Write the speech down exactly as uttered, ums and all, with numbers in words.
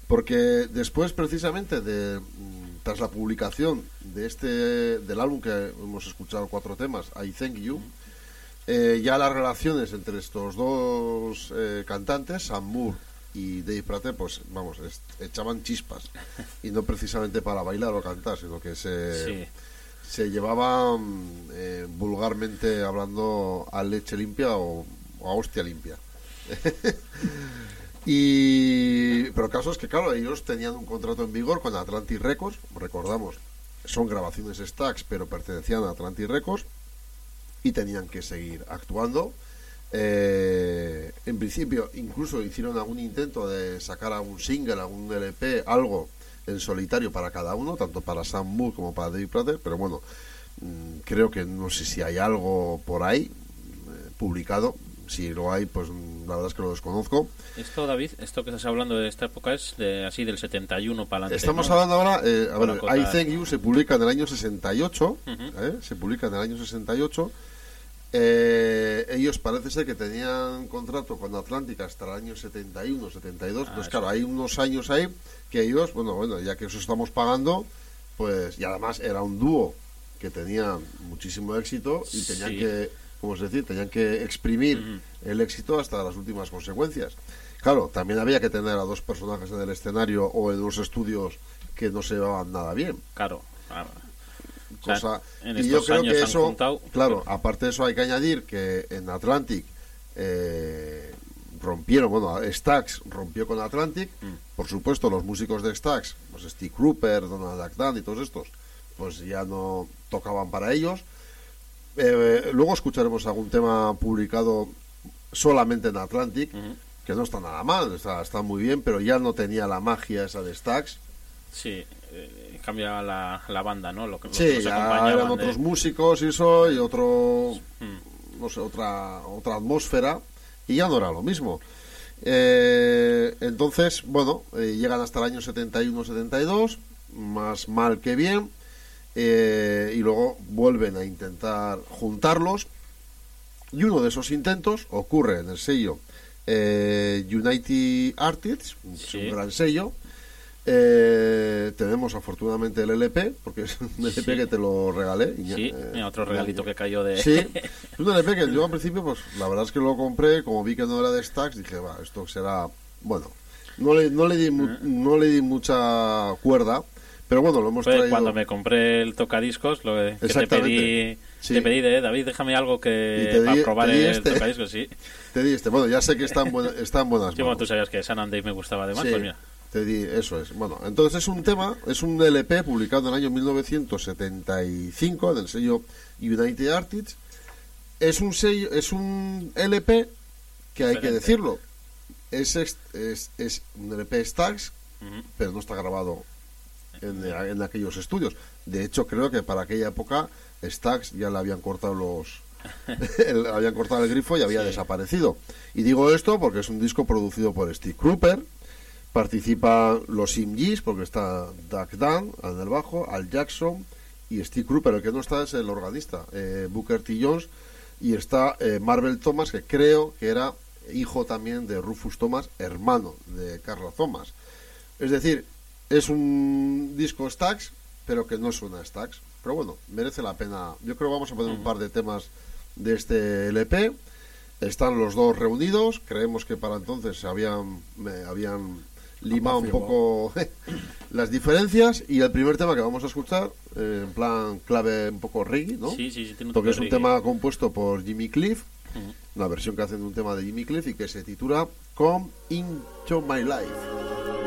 Porque después, precisamente, de tras la publicación de este del álbum que hemos escuchado cuatro temas, I Thank You, eh, ya las relaciones entre estos dos eh, cantantes, Sam Moore y Dave Prater, pues vamos, es, echaban chispas, y no precisamente para bailar o cantar, sino que se sí. se llevaban eh, vulgarmente hablando a leche limpia o, o a hostia limpia. Y pero el caso es que, claro, ellos tenían un contrato en vigor con Atlantic Records, recordamos, son grabaciones Stax, pero pertenecían a Atlantic Records, y tenían que seguir actuando. Eh, en principio, incluso hicieron algún intento de sacar algún single, algún L P, algo en solitario para cada uno, tanto para Sam Moore como para Dave Prater, pero bueno, mmm, creo que no sé si hay algo por ahí eh, publicado. Si lo hay, pues la verdad es que lo desconozco. Esto, David, esto que estás hablando de esta época es de así del setenta y uno para adelante. Estamos ¿no? hablando ahora, eh, a ver, acotar... I Thank You se publica en el año sesenta y ocho, uh-huh. ¿eh? Se publica en el año sesenta y ocho. Eh, ellos parece ser que tenían contrato con Atlantic hasta el año setenta y uno, setenta y dos. Ah, pues claro, hay unos años ahí que ellos, bueno, bueno, ya que eso estamos pagando, pues, y además era un dúo que tenía muchísimo éxito y tenían sí. que, como es decir, tenían que exprimir uh-huh. el éxito hasta las últimas consecuencias. Claro, también había que tener a dos personajes en el escenario o en los estudios que no se llevaban nada bien. Claro, claro. Cosa, o sea, en y yo creo que eso, juntado... claro, aparte de eso hay que añadir que en Atlantic eh, rompieron, bueno, Stax rompió con Atlantic, mm. por supuesto los músicos de Stax, pues Steve Cropper, Donald Duck y todos estos, pues ya no tocaban para ellos. Eh, luego escucharemos algún tema publicado solamente en Atlantic, uh-huh. que no está nada mal, está, está muy bien, pero ya no tenía la magia esa de Stax. Sí, eh, cambia la, la banda, ¿no? Lo que, sí, los ya eran de... otros músicos y eso, y otro, hmm. no sé, otra otra atmósfera, y ya no era lo mismo. Eh, entonces, bueno, eh, llegan hasta el año setenta y uno setenta y dos, más mal que bien, eh, y luego vuelven a intentar juntarlos, y uno de esos intentos ocurre en el sello eh, United Artists, sí. un gran sello. Eh, tenemos afortunadamente el L P, porque es un L P sí. que te lo regalé. Y sí, eh, mira, otro regalito que cayó de... Sí, es un L P que yo al principio, pues la verdad es que lo compré, como vi que no era de Stax, dije, va, esto será... Bueno, no le, no le, di, mu- no le di mucha cuerda, pero bueno, lo hemos Fue traído... cuando me compré el tocadiscos, lo que, que te pedí... Sí. Te pedí de David, déjame algo que di, para probar el este. tocadiscos, sí. Te di este, bueno, ya sé que está en, buena, está en buenas sí, manos. bueno, tú sabías que San Andrés me gustaba además, sí. pues mira. Te di, eso es. Bueno, entonces es un tema, es un L P publicado en el año mil novecientos setenta y cinco en el sello United Artists. Es un sello, es un L P que hay Excelente. que decirlo. Es, es, es un L P Stax, uh-huh. pero no está grabado en, en aquellos estudios. De hecho, creo que para aquella época Stax ya le habían cortado los el, habían cortado el grifo y había sí. desaparecido. Y digo esto porque es un disco producido por Steve Cropper. Participan los Imgis, porque está Doug Dunn en el bajo, Al Jackson y Steve Cropper. El que no está es el organista, eh, Booker T. Jones, y está eh, Marvel Thomas, que creo que era hijo también de Rufus Thomas, hermano de Carla Thomas. Es decir, es un disco Stax, pero que no suena Stax. Pero bueno, merece la pena. Yo creo que vamos a poner un par de temas de este L P. Están los dos reunidos. Creemos que para entonces se habían, eh, habían limado un poco las diferencias. Y el primer tema que vamos a escuchar, eh, en plan clave un poco reggae, ¿no? Sí, sí, sí, tiene un porque es un reggae. tema compuesto por Jimmy Cliff, uh-huh. una versión que hacen de un tema de Jimmy Cliff y que se titula Come Into My Life.